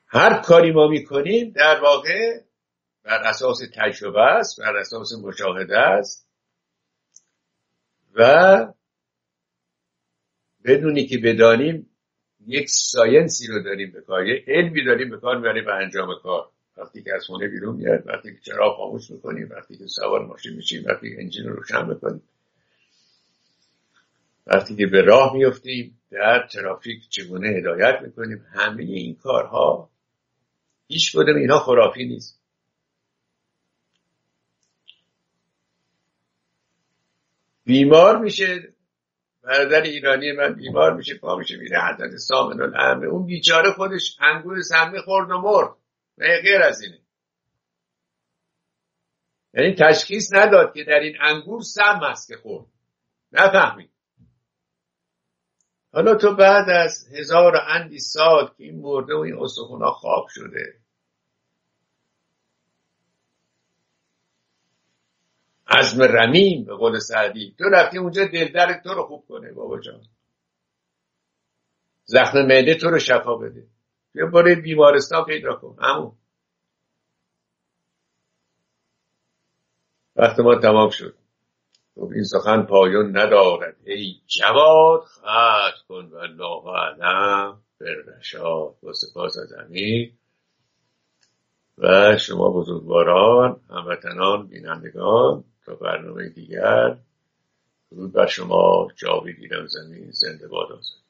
هر کاری ما میکنیم در واقع بر اساس تجربه است، بر اساس مشاهده است و بدونی که بدانیم یک ساینسی رو داریم به کار، یک علمی داریم به کار میبریم به انجام کار. وقتی که از خونه بیرون میاد، وقتی که چراغ خاموش میکنیم، وقتی که سوار ماشین میشیم، وقتی که انجین رو روشن میکنیم، وقتی که به راه میفتیم، در ترافیک چگونه هدایت میکنیم، همه این کارها هیچ کدوم اینا خرافی نیست. بیمار میشه برادر ایرانی من، بیمار میشه، پا میشه میره حضرت سامن الامر، اون بیچاره خودش انگور سمی خورد و مرد، نه غیر از اینه. یعنی تشخیص نداد که در این انگور سم هست که خورد، نفهمید. حالا تو بعد از 1000 و اندی سال که این مرده و این استخونا خواب شده، عزم رمیم به قول سعدی، تو رفتی اونجا دلدر تو رو خوب کنه بابا جان، زخم معده تو رو شفا بده، بیا برای بیمارستان پیدا کن. همون وقت ما تمام شد. خب این سخن پایان ندارد ای جواد، ختم کن و الله اعلم بالرشاد. با سپاس از امیر و شما بزرگواران، هموطنان، بینندگان، تا برنامه دیگر درود بر شما. جاوید ایران زمین زنده باد.